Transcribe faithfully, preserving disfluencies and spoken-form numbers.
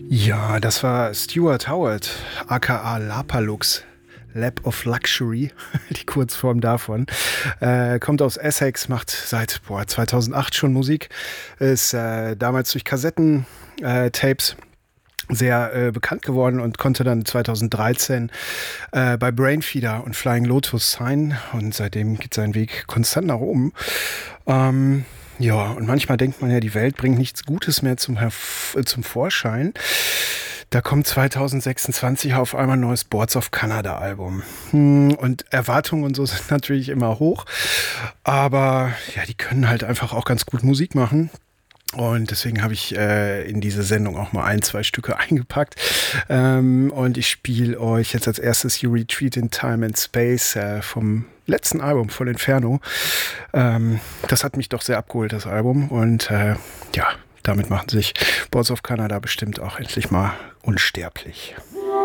Ja, das war Stuart Howard, aka Lapalux. Lap of Luxury, die Kurzform davon. Äh, kommt aus Essex, macht seit boah, zweitausendacht schon Musik. Ist äh, damals durch Kassetten-Tapes äh, sehr äh, bekannt geworden und konnte dann zweitausenddreizehn äh, bei Brainfeeder und Flying Lotus sein. Und seitdem geht sein Weg konstant nach oben. Ähm, ja, und manchmal denkt man ja, die Welt bringt nichts Gutes mehr zum, Herf- äh, zum Vorschein. Da kommt zweitausendsechsundzwanzig auf einmal ein neues Boards of Canada Album. Hm, und Erwartungen und so sind natürlich immer hoch. Aber ja, die können halt einfach auch ganz gut Musik machen. Und deswegen habe ich äh, in diese Sendung auch mal ein, zwei Stücke eingepackt. Ähm, und ich spiele euch jetzt als erstes You Retreat in Time and Space äh, vom letzten Album von Inferno. Ähm, das hat mich doch sehr abgeholt, das Album. Und äh, ja, damit machen sich Boards of Canada bestimmt auch endlich mal unsterblich.